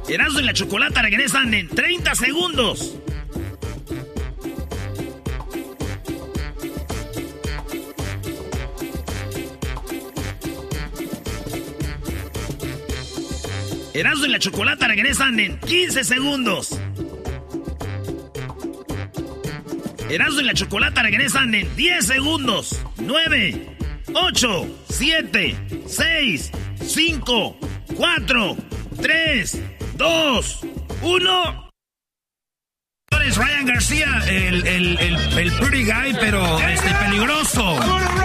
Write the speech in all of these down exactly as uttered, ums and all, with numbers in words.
Erasmo y la Chocolata regresan en treinta segundos. Erasmo y la Chocolata regresan en quince segundos. Erasmo y la Chocolata regresan en diez segundos. nueve, ocho, siete, seis, cinco, cuatro, tres, dos, uno. Ryan García, el, el, el, el pretty guy, pero este, peligroso.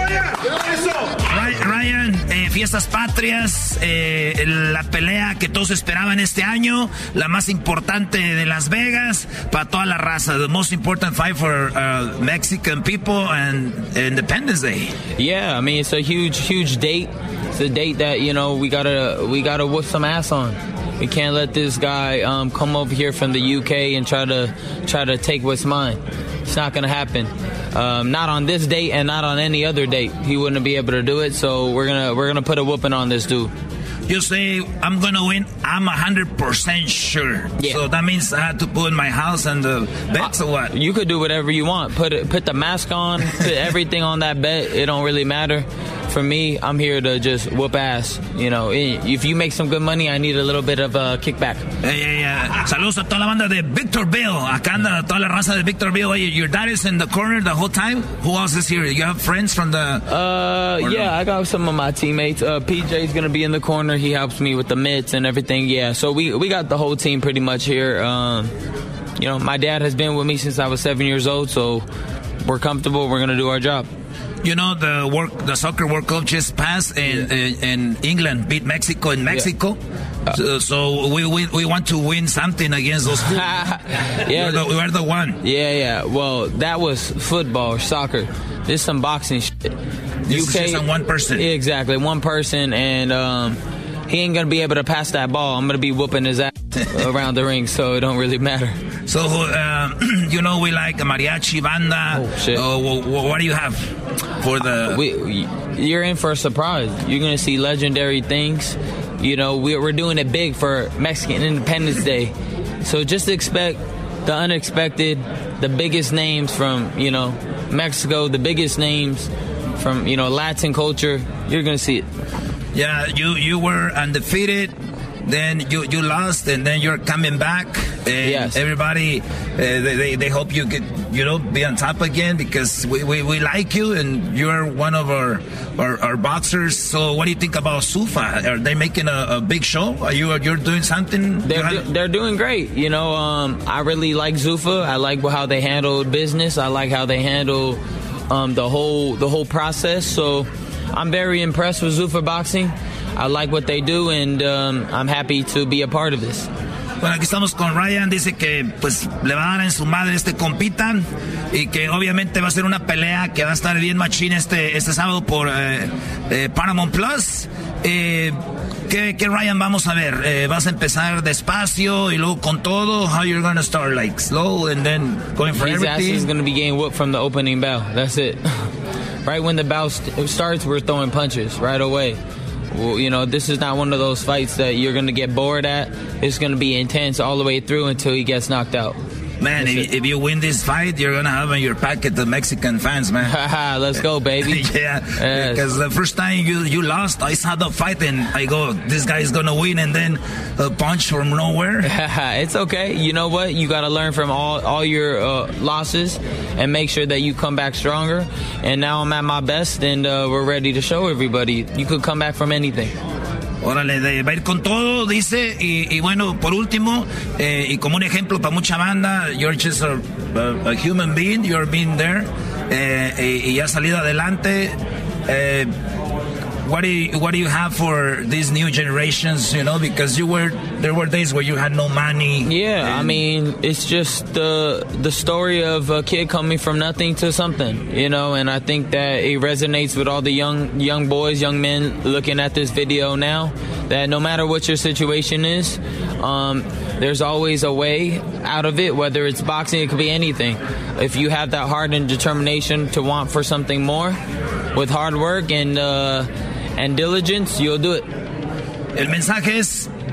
Ryan, eh, fiestas patrias, eh, la pelea que todos esperaban este año, la más importante de Las Vegas, para toda la raza. The most important fight for uh, Mexican people and Independence Day. Yeah, I mean, it's a huge, huge date. It's a date that, you know, we gotta, we gotta whoop some ass on. We can't let this guy um, come over here from the U K and try to try to take what's mine. It's not going to happen. Um, not on this date and not on any other date. He wouldn't be able to do it. So we're gonna we're gonna put a whooping on this dude. You say I'm gonna win. I'm a hundred percent sure. Yeah. So that means I have to put my house on the bets or what? You could do whatever you want. Put it, put the mask on. Put everything on that bet. It don't really matter. For me, I'm here to just whoop ass. You know, if you make some good money, I need a little bit of a kickback. Hey, hey, uh, saludos a toda la banda de Victorville. Acá anda toda la raza de Victorville. Hey, your dad is in the corner the whole time? Who else is here? You have friends from the... Uh, yeah, no? I got some of my teammates. Uh, P J's going to be in the corner. He helps me with the mitts and everything. Yeah, so we, we got the whole team pretty much here. Um, you know, my dad has been with me since I was seven years old, so we're comfortable. We're going to do our job. You know, the work, the soccer World Cup just passed, and yeah. in England beat Mexico in Mexico. Yeah. Uh, so, so we, we we want to win something against those. yeah, we're the, we're the one. Yeah, yeah. Well, that was football, soccer. This is some boxing shit. This U K, is just on one person. Exactly, one person, and um, he ain't gonna be able to pass that ball. I'm gonna be whooping his ass around the ring, so it don't really matter. So, uh, you know, we like mariachi, banda. Oh, shit. Uh, what, what do you have for the... We, we, you're in for a surprise. You're going to see legendary things. You know, we're, we're doing it big for Mexican Independence Day. So just expect the unexpected, the biggest names from, you know, Mexico, the biggest names from, you know, Latin culture. You're going to see it. Yeah, you, you were undefeated. Then you, you lost, and then you're coming back. And yes. Everybody, uh, they, they they hope you get, you know, be on top again, because we, we, we like you, and you're one of our, our our boxers. So what do you think about Zuffa? Are they making a, a big show? Are you you're doing something? They're do, they're doing great. You know, um, I really like Zuffa. I like how they handle business. I like how they handle um, the whole the whole process. So I'm very impressed with Zuffa Boxing. I like what they do, and um, I'm happy to be a part of this. Bueno, aquí estamos con Ryan. Dice que pues le va a dar en su madre este compita, y que obviamente va a ser una pelea que va a estar bien machín este, este sábado por eh, eh, Paramount Plus. Eh, ¿qué, ¿Qué Ryan vamos a ver? Eh, ¿Vas a empezar despacio y luego con todo? How you're gonna start, like slow and then going for His everything? His ass is gonna be getting whooped from the opening bell. That's it. Right when the bell st- starts, we're throwing punches right away. Well, you know, this is not one of those fights that you're going to get bored at. It's going to be intense all the way through until he gets knocked out. Man, if, if you win this fight, you're going to have in your packet the Mexican fans, man. Haha, let's go, baby. Yeah, yes. Because the first time you, you lost, I saw the fight and I go, this guy's going to win, and then a punch from nowhere. It's okay. You know what? You got to learn from all, all your uh, losses and make sure that you come back stronger. And now I'm at my best, and uh, we're ready to show everybody. You could come back from anything. Órale, de, va a ir con todo, dice, y, y bueno, por último, eh, y como un ejemplo para mucha banda, you're just a, a, a human being, you're being there, eh, y, y ya salido adelante. Eh, what do you, what do you have for these new generations, you know, because you were, there were days where you had no money. Yeah, and, I mean, it's just the the story of a kid coming from nothing to something, you know, and I think that it resonates with all the young young boys, young men looking at this video now, that no matter what your situation is, um, there's always a way out of it, whether it's boxing, it could be anything. If you have that heart and determination to want for something more, with hard work and uh, and diligence, you'll do it. El mensaje es,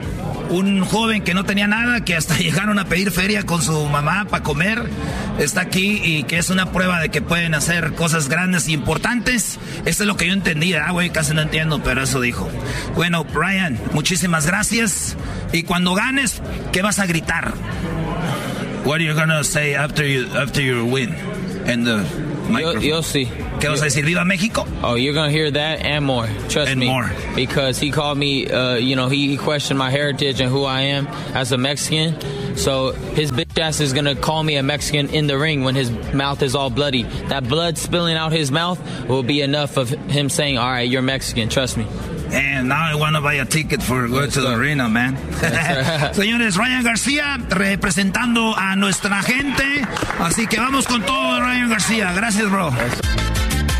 un joven que no tenía nada, que hasta llegaron a pedir feria con su mamá para comer, está aquí y que es una prueba de que pueden hacer cosas grandes e importantes. Eso es lo que yo entendía, ah, güey, casi no entiendo, pero eso dijo. Bueno, Ryan, muchísimas gracias. Y cuando ganes, ¿qué vas a gritar? What are you gonna say after you after your win? And the You'll, you'll see. ¿Qué vas a decir? ¿Viva México? Oh, you're going to hear that and more. Trust and me. more. Because he called me, uh, you know, he, he questioned my heritage and who I am as a Mexican. So his bitch ass is going to call me a Mexican in the ring when his mouth is all bloody. That blood spilling out his mouth will be enough of him saying, all right, you're Mexican. Trust me. And now I want to buy a ticket for go to the arena, man. Right. Señores, Ryan García representando a nuestra gente. Así que vamos con todo, Ryan García. Gracias, bro.